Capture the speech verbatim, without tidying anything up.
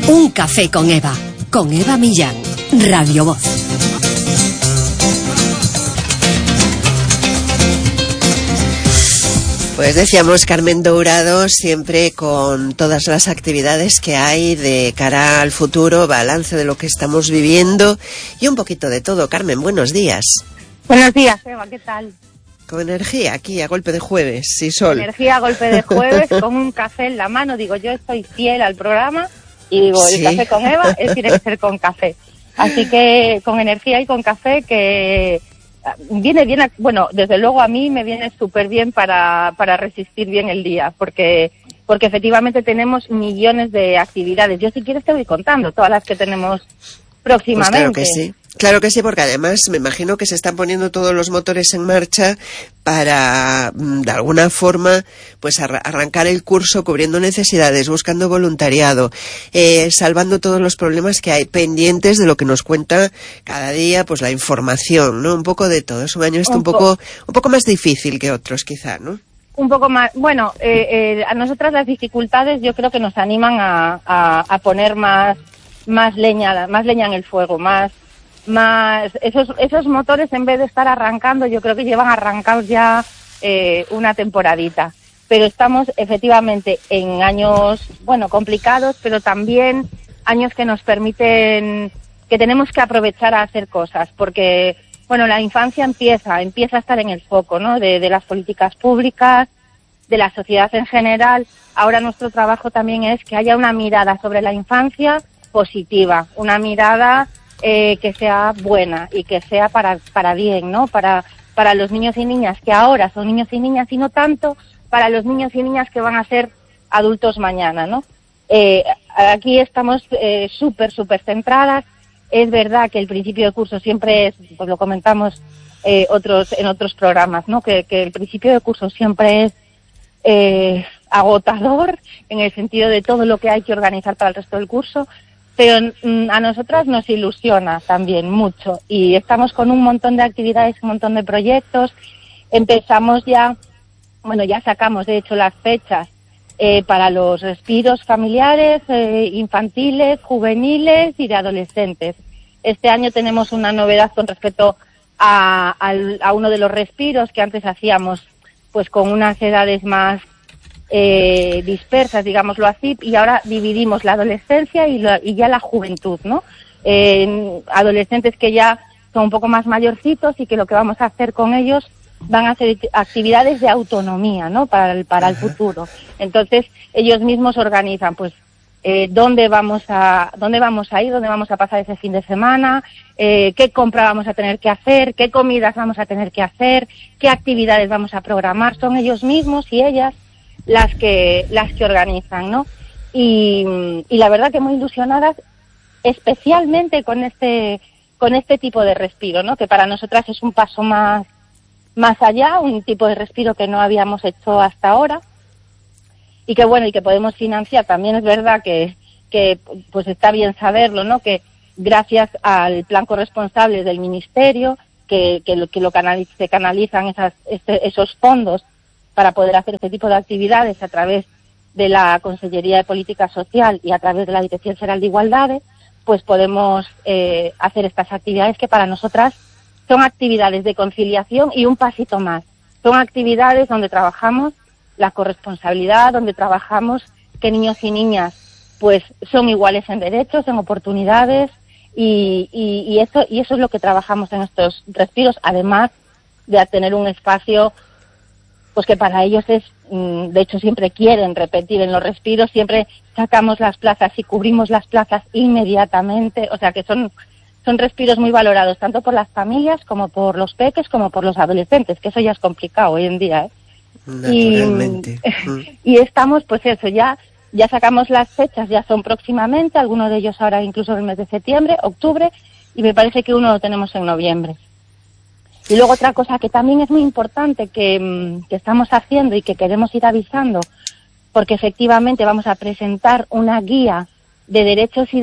Un café con Eva, con Eva Millán, Radio Voz. Pues decíamos, Carmen Dourado, siempre con todas las actividades que hay de cara al futuro, balance de lo que estamos viviendo y un poquito de todo. Carmen, buenos días. Buenos días, Eva, ¿qué tal? Con energía, aquí a golpe de jueves, sí, sol. Energía a golpe de jueves, con un café en la mano. Digo, yo estoy fiel al programa y digo, el Sí. café con Eva es, tiene que ser con café. Así que con energía y con café, que viene bien, a, bueno, desde luego a mí me viene súper bien para, para resistir bien el día, porque porque efectivamente tenemos millones de actividades. Yo, si quieres, te voy contando todas las que tenemos próximamente. Pues claro que sí. Claro que sí, porque además me imagino que se están poniendo todos los motores en marcha para, de alguna forma, pues arra- arrancar el curso cubriendo necesidades, buscando voluntariado, eh, salvando todos los problemas que hay pendientes de lo que nos cuenta cada día, pues la información, ¿no? Un poco de todo. Es un año este un, Un poco, un poco más difícil que otros, quizá, ¿no? Un poco más, bueno, eh, eh, a nosotras las dificultades yo creo que nos animan a, a, a poner más, más leña, más leña en el fuego, más más esos esos motores, en vez de estar arrancando, yo creo que llevan arrancados ya eh, una temporadita, pero estamos efectivamente en años, bueno, complicados, pero también años que nos permiten, que tenemos que aprovechar a hacer cosas, porque bueno, la infancia empieza empieza a estar en el foco, ¿no?, de, de las políticas públicas, de la sociedad en general. Ahora nuestro trabajo también es que haya una mirada sobre la infancia positiva, una mirada Eh, que sea buena y que sea para para bien, ¿no? Para para los niños y niñas que ahora son niños y niñas, y no tanto para los niños y niñas que van a ser adultos mañana, ¿no? Eh, aquí estamos eh, súper, súper centradas. Es verdad que el principio de curso siempre es, pues lo comentamos eh, otros en otros programas, ¿no? Que, que el principio de curso siempre es eh, agotador en el sentido de todo lo que hay que organizar para el resto del curso. Pero mm, a nosotras nos ilusiona también mucho y estamos con un montón de actividades, un montón de proyectos. Empezamos ya, bueno, ya sacamos de hecho las fechas eh, para los respiros familiares, eh, infantiles, juveniles y de adolescentes. Este año tenemos una novedad con respecto a, a, a uno de los respiros que antes hacíamos pues con unas edades más Eh, dispersas, digámoslo así, y ahora dividimos la adolescencia y, la, y ya la juventud, ¿no? Eh, adolescentes que ya son un poco más mayorcitos y que lo que vamos a hacer con ellos van a hacer actividades de autonomía, ¿no? Para el, para el futuro. Entonces, ellos mismos organizan, pues, eh, dónde vamos a, dónde vamos a ir, dónde vamos a pasar ese fin de semana, eh, qué compra vamos a tener que hacer, qué comidas vamos a tener que hacer, qué actividades vamos a programar. Son ellos mismos y ellas las que las que organizan, ¿no? Y, y la verdad que muy ilusionadas, especialmente con este con este tipo de respiro, ¿no? Que para nosotras es un paso más más allá, un tipo de respiro que no habíamos hecho hasta ahora y que bueno, y que podemos financiar. También es verdad que que pues está bien saberlo, ¿no? Que gracias al plan corresponsable del ministerio, que que lo que lo canaliz, se canalizan esas este, esos fondos para poder hacer este tipo de actividades a través de la Consellería de Política Social y a través de la Dirección General de Igualdades, pues podemos eh, hacer estas actividades que para nosotras son actividades de conciliación y un pasito más. Son actividades donde trabajamos la corresponsabilidad, donde trabajamos que niños y niñas pues son iguales en derechos, en oportunidades, y, y, y, eso, y eso es lo que trabajamos en estos respiros, además de tener un espacio pues que para ellos es, de hecho siempre quieren repetir en los respiros, siempre sacamos las plazas y cubrimos las plazas inmediatamente, o sea que son son respiros muy valorados tanto por las familias como por los peques como por los adolescentes, que eso ya es complicado hoy en día, ¿eh? Naturalmente. Y, y estamos, pues eso, ya ya sacamos las fechas, ya son próximamente, algunos de ellos ahora incluso en el mes de septiembre, octubre, y me parece que uno lo tenemos en noviembre. Y luego otra cosa que también es muy importante que, que estamos haciendo y que queremos ir avisando, porque efectivamente vamos a presentar una guía de derechos y